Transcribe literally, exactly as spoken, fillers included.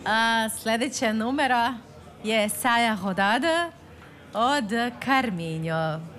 A sljedeća numera je Saja Rodada od Carminho.